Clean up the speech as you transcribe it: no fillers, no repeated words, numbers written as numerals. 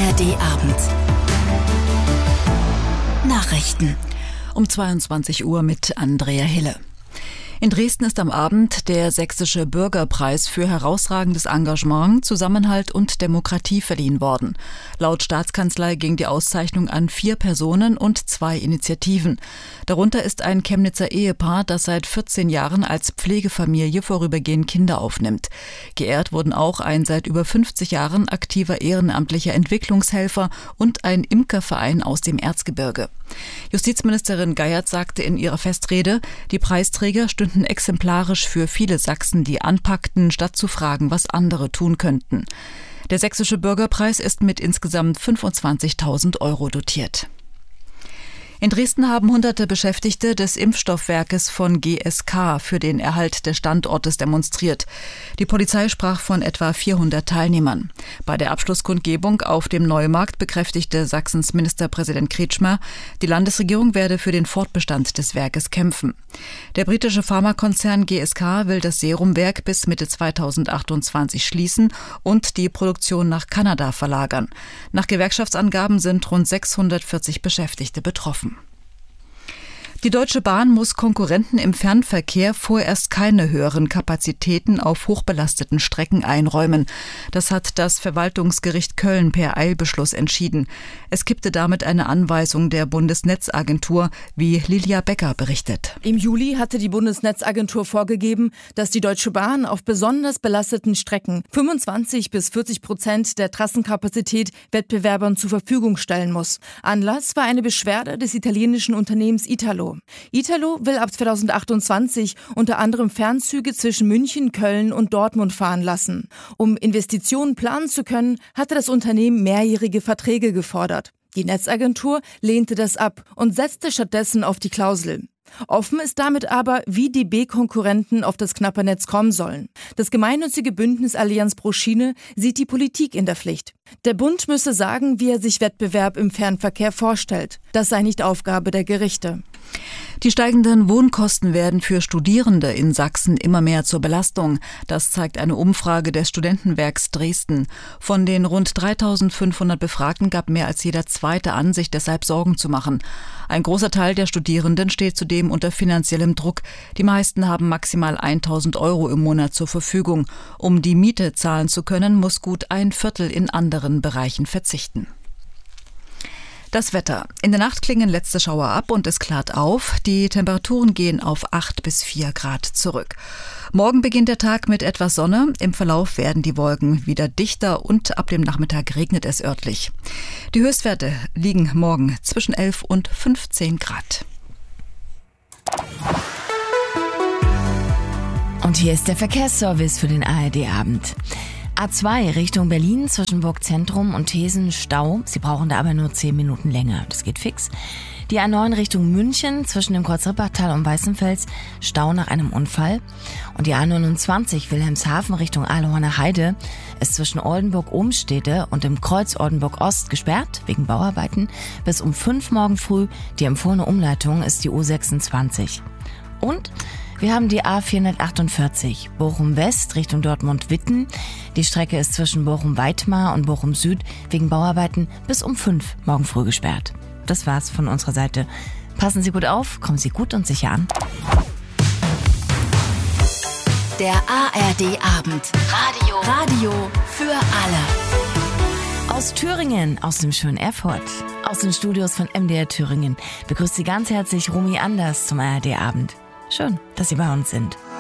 ARD-Abend. Nachrichten. Um 22 Uhr mit Andrea Hille. In Dresden ist am Abend der Sächsische Bürgerpreis für herausragendes Engagement, Zusammenhalt und Demokratie verliehen worden. Laut Staatskanzlei ging die Auszeichnung an 4 Personen und 2 Initiativen. Darunter ist ein Chemnitzer Ehepaar, das seit 14 Jahren als Pflegefamilie vorübergehend Kinder aufnimmt. Geehrt wurden auch ein seit über 50 Jahren aktiver ehrenamtlicher Entwicklungshelfer und ein Imkerverein aus dem Erzgebirge. Justizministerin Geiert sagte in ihrer Festrede, die Preisträger stünden exemplarisch für viele Sachsen, die anpackten, statt zu fragen, was andere tun könnten. Der Sächsische Bürgerpreis ist mit insgesamt 25.000 € dotiert. In Dresden haben hunderte Beschäftigte des Impfstoffwerkes von GSK für den Erhalt des Standortes demonstriert. Die Polizei sprach von etwa 400 Teilnehmern. Bei der Abschlusskundgebung auf dem Neumarkt bekräftigte Sachsens Ministerpräsident Kretschmer, die Landesregierung werde für den Fortbestand des Werkes kämpfen. Der britische Pharmakonzern GSK will das Serumwerk bis Mitte 2028 schließen und die Produktion nach Kanada verlagern. Nach Gewerkschaftsangaben sind rund 640 Beschäftigte betroffen. Die Deutsche Bahn muss Konkurrenten im Fernverkehr vorerst keine höheren Kapazitäten auf hochbelasteten Strecken einräumen. Das hat das Verwaltungsgericht Köln per Eilbeschluss entschieden. Es kippte damit eine Anweisung der Bundesnetzagentur, wie Lilia Becker berichtet. Im Juli hatte die Bundesnetzagentur vorgegeben, dass die Deutsche Bahn auf besonders belasteten Strecken 25-40% der Trassenkapazität Wettbewerbern zur Verfügung stellen muss. Anlass war eine Beschwerde des italienischen Unternehmens Italo. Italo will ab 2028 unter anderem Fernzüge zwischen München, Köln und Dortmund fahren lassen. Um Investitionen planen zu können, hatte das Unternehmen mehrjährige Verträge gefordert. Die Netzagentur lehnte das ab und setzte stattdessen auf die Klausel. Offen ist damit aber, wie die B-Konkurrenten auf das knappe Netz kommen sollen. Das gemeinnützige Bündnis Allianz pro Schiene sieht die Politik in der Pflicht. Der Bund müsse sagen, wie er sich Wettbewerb im Fernverkehr vorstellt. Das sei nicht Aufgabe der Gerichte. Die steigenden Wohnkosten werden für Studierende in Sachsen immer mehr zur Belastung. Das zeigt eine Umfrage des Studentenwerks Dresden. Von den rund 3.500 Befragten gab mehr als jeder Zweite an, sich deshalb Sorgen zu machen. Ein großer Teil der Studierenden steht zudem unter finanziellem Druck. Die meisten haben maximal 1.000 € im Monat zur Verfügung. Um die Miete zahlen zu können, muss gut ein Viertel in anderen Bereichen verzichten. Das Wetter. In der Nacht klingen letzte Schauer ab und es klart auf. Die Temperaturen gehen auf 8 bis 4 Grad zurück. Morgen beginnt der Tag mit etwas Sonne. Im Verlauf werden die Wolken wieder dichter und ab dem Nachmittag regnet es örtlich. Die Höchstwerte liegen morgen zwischen 11 und 15 Grad. Und hier ist der Verkehrsservice für den ARD-Abend. A2 Richtung Berlin zwischen Burgzentrum und Thesen Stau. Sie brauchen da aber nur 10 Minuten länger. Das geht fix. Die A9 Richtung München zwischen dem Kreuzrippachtal und Weißenfels. Stau nach einem Unfall. Und die A29 Wilhelmshaven Richtung Ahlhorner Heide ist zwischen Oldenburg-Ohmstede und dem Kreuz Oldenburg-Ost gesperrt wegen Bauarbeiten. Bis um 5 morgen früh. Die empfohlene Umleitung ist die U26. Und wir haben die A448 Bochum-West Richtung Dortmund-Witten. Die Strecke ist zwischen Bochum-Weitmar und Bochum-Süd wegen Bauarbeiten bis um 5 morgen früh gesperrt. Das war's von unserer Seite. Passen Sie gut auf, kommen Sie gut und sicher an. Der ARD-Abend. Radio für alle. Aus Thüringen, aus dem schönen Erfurt, aus den Studios von MDR Thüringen, begrüßt Sie ganz herzlich Romy Anders zum ARD-Abend. Schön, dass Sie bei uns sind.